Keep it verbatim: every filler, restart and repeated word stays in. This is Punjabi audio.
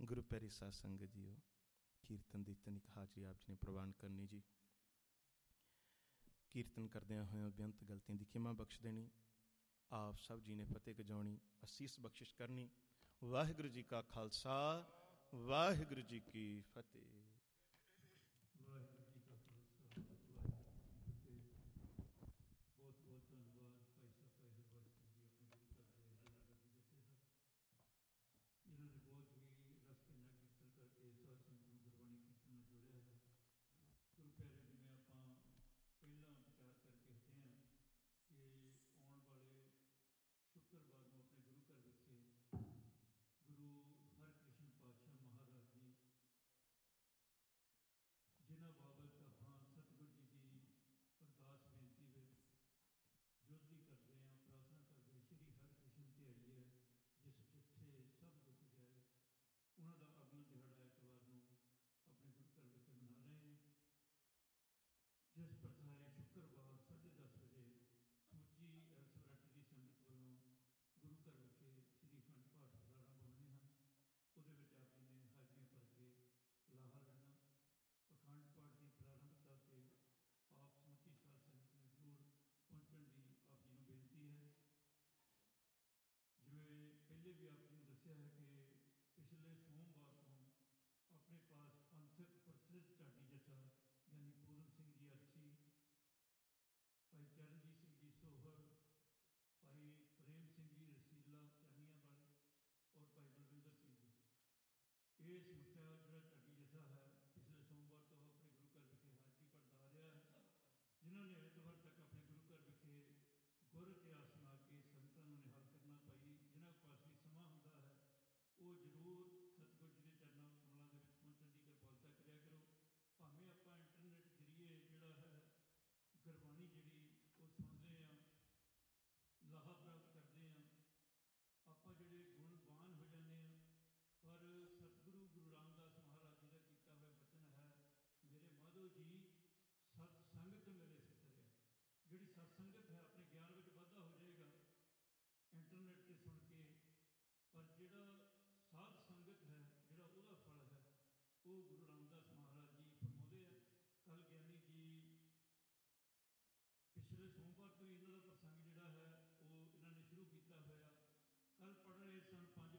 गुरु प्यारी साध संगत जीओ, कीर्तन ਦੀ ਤਨਿਕ ਹਾਜ਼ਰੀ ਆਪ ਜੀ ਨੇ ਪ੍ਰਵਾਨ ਕਰਨੀ ਜੀ। ਕੀਰਤਨ ਕਰਦਿਆਂ ਹੋਇਆਂ ਬੇਅੰਤ ਗਲਤੀਆਂ ਦੀ ਖਿਮਾ ਬਖਸ਼ ਦੇਣੀ। ਆਪ ਸਭ ਜੀ ਨੇ ਫਤਿਹ ਗਜਾਉਣੀ, ਅਸੀਸ ਬਖਸ਼ਿਸ਼ ਕਰਨੀ। ਵਾਹਿਗੁਰੂ ਜੀ ਕਾ ਖਾਲਸਾ, ਵਾਹਿਗੁਰੂ ਜੀ ਕੀ ਫਤਿਹ। ਵਾਹਿਗੁਰੂ ਜੀ ਕਾ ਖਾਲਸਾ, ਵਾਹਿਗੁਰੂ ਜੀ ਕੀ ਫਤਿਹ। ਬਹੁਤ ਬਹੁਤ ਧੰਨਵਾਦ ਭਾਈ ਸਾਹਿਬ ਭਾਈ ਹਰਬੰਸ ਸਿੰਘ ਜੀ, ਆਪਣੇ ਗੁਰੂ ਘਰ ਦੇ ਡੇਰਾ ਗੱਦੀ ਜੱਥੇ ਸਾਹਿਬ, ਜਿਨ੍ਹਾਂ ਨੇ ਬਹੁਤ ਹੀ ਰਸ ਭਿੰਨਾ ਕੀਰਤਨ ਕਰਕੇ ਸਾਧ ਸੰਗਤ ਨੂੰ ਗੁਰਬਾਣੀ ਕੀਰਤਨ ਨਾਲ ਜੋੜਿਆ ਹੈ। ਗੁਰੂ ਪਿਆਰੇ, ਜਿਵੇਂ ਆਪਾਂ ਪਹਿਲਾਂ ਵਿਚਾਰ ਕਰਕੇ ਹਟੇ ਹਾਂ ਕਿ ਆਉਣ ਵਾਲੇ ਸ਼ੁੱਕਰਵਾਰ ਨੂੰ ਆਪਣੇ ਗੁਰੂ ਘਰ ਵਿਖੇ ਗੁਰੂ ਹਰਕ੍ਰਿਸ਼ਨ ਪਾਤਸ਼ਾਹ ਮਹਾਰਾਜ ਜੀ, ਜਿਨ੍ਹਾਂ ਬਾਬਤ ਆਪਾਂ ਸਤਿਗੁਰੂ ਜੀ ਦੀ ਅਰਦਾਸ ਬੇਨਤੀ ਵਿੱਚ ਜੋਦਰੀ ਕਰਦੇ ਹਾਂ, ਪ੍ਰਾਰਥਨਾ ਕਰਦੇ, ਸ਼੍ਰੀ ਹਰਕ੍ਰਿਸ਼ਨ ਧਿਆਈਐ ਜਿਸ ਡਿਠੇ ਸਭ ਦੁੱਖ ਜਾਏ, ਉਹਨਾਂ ਦਾ ਅਗਲਾ ਦਿਹਾੜਾ ਐਤਵਾਰ ਨੂੰ ਆਪਣੇ ਗੁਰੂ ਘਰ ਵਿਖੇ ਮਨਾ ਰਹੇ ਹਾਂ। ਜਿਸ ਪ੍ਰਥਾਏ ਸ਼ੁੱਕਰਵਾਰ ਸਾਢੇ ਦਸ ਵਜੇ ਸਮੁੱਚੀ ਸਵਰਾਟੀ ਦੀ ਸੰਗਤ ਵੱਲੋਂ ਗੁਰੂ ਘਰ ਵਿਖੇ ਸ਼੍ਰੀ ਅਖੰਡ ਪਾਠ ਪ੍ਰਾਰੰਭ ਹੋਣੇ ਹਨ। ਉਹਦੇ ਵਿੱਚ ਆਪ ਜੀ ਨੇ ਹਾਜ਼ਰੀਆਂ ਭਰ ਕੇ ਲਾਹਾ ਲੈਣਾ। ਅਖੰਡ ਪਾਠ ਦੀ ਪ੍ਰਾਰੰਭਤਾ 'ਤੇ ਆਪ ਸਮੁੱਚੀ ਸਾਧ ਸੰਗਤ ਨੇ ਜ਼ਰੂਰ ਪਹੁੰਚਣ ਦੀ ਆਪ ਜੀ ਨੂੰ ਬੇਨਤੀ ਹੈ। ਜਿਵੇਂ ਪਹਿਲੇ ਵੀ ਆਪ ਜੀ ਨੂੰ ਦੱਸਿਆ ਹੈ ਕਿ ਪਿਛਲੇ ਸੋਮਵਾਰ ਤੋਂ ਆਪਣੇ ਪਾਸ ਪੰਥਕ ਪ੍ਰਸਿੱਧ ਢਾਡੀ ਜੱਥਾ ਯਾਨੀ ਪੂਰਨ ਸਿੰਘ ਜੀ ਅਰਸ਼ੀ, ਭਾਈ ਚਰਨਜੀਤ ਸਿੰਘ ਜੀ ਸੋਹਲ, ਭਾਈ ਪ੍ਰੇਮ ਸਿੰਘ ਜੀ ਰਸੀਲਾ ਚਾਨੀਆਂ ਵਾਲੇ ਔਰ ਭਾਈ ਬਲਵਿੰਦਰ ਸਿੰਘ ਜੀ, ਇਹ ਸਮੁੱਚਾ ਜਿਹੜਾ ਢਾਡੀ ਜੱਥਾ ਹੈ ਪਿਛਲੇ ਸੋਮਵਾਰ ਤੋਂ ਆਪਣੇ ਗੁਰੂ ਘਰ ਵਿਖੇ ਹਾਜ਼ਰੀ ਭਰਦਾ ਆ ਰਿਹਾ ਹੈ। ਜਿਨ੍ਹਾਂ ਨੇ ਐਤਵਾਰ ਤੱਕ ਆਪਣੇ ਗੁਰੂ ਘਰ ਵਿਖੇ ਗੁਰ ਇਤਿਹਾਸ ਸੁਣਾ ਕੇ ਸੰਗਤਾਂ ਨੂੰ ਨਿਹਾਲ ਕਰਨਾ। ਭਾਈ ਜਿਨ੍ਹਾਂ ਪਾਸ ਵੀ ਸਮਾਂ ਹੁੰਦਾ ਹੈ ਉਹ ਜ਼ਰੂਰ ਸਤਿਗੁਰੂ ਜੀ ਦੇ ਚਰਨਾਂ ਕਮਲਾਂ ਦੇ ਵਿੱਚ ਪਹੁੰਚਣ ਦੀ ਕਿਰਪਾਲਤਾ ਕਰਿਆ ਕਰੋ। ਭਾਵੇਂ ਆਪਾਂ ਇੰਟਰਨੈਟ ਜ਼ਰੀਏ ਜਿਹੜਾ ਹੈ ਗੁਰਬਾਣੀ ਜਿਹੜੀ ਉਹ ਸੁਣਦੇ ਹਾਂ, ਲਾਹਾ ਪ੍ਰਾਪਤ ਕਰਦੇ ਹਾਂ, ਆਪਾਂ ਜਿਹੜੇ ਗੁਣਵਾਨ ਹੋ ਜਾਂਦੇ ਹਾਂ। ਪਰ ਸਤਿਗੁਰੂ ਗੁਰੂ ਰਾਮਦਾਸ ਮਹਾਰਾਜ ਜੀ ਦਾ ਕੀਤਾ ਹੋਇਆ ਬਚਨ ਹੈ, ਮੇਰੇ ਮਾਧੋ ਜੀ ਸਤ ਸੰਗਤ ਮਿਲੇ ਸਿਤਰਿਆ। ਜਿਹੜੀ ਸਤ ਸੰਗਤ ਹੈ, ਆਪਣੇ ਗਿਆਨ ਵਿੱਚ ਵਾਧਾ ਹੋ ਜਾਏਗਾ ਇੰਟਰਨੈਟ 'ਤੇ ਸੁਣ ਕੇ, ਪਰ ਜਿਹੜਾ ਸਾਧ ਸੰਗਤ ਹੈ, ਜਿਹੜਾ ਉਹਦਾ ਫਲ ਹੈ, ਉਹ ਗੁਰੂ ਰਾਮਦਾਸ ਮਹਾਰਾਜ ਜੀ ਫਰਮਾਉਂਦੇ ਆ। ਕੱਲ੍ਹ ਗਿਆਨੀ ਜੀ ਪਿਛਲੇ ਸੋਮਵਾਰ ਤੋਂ ਹੀ ਇਹਨਾਂ ਦਾ ਪ੍ਰਸੰਗ ਜਿਹੜਾ ਹੈ ਉਹ ਇਹਨਾਂ ਨੇ ਸ਼ੁਰੂ ਕੀਤਾ ਹੋਇਆ। ਕੱਲ੍ਹ ਪੜ੍ਹ ਰਹੇ ਸਨ ਪੰਜ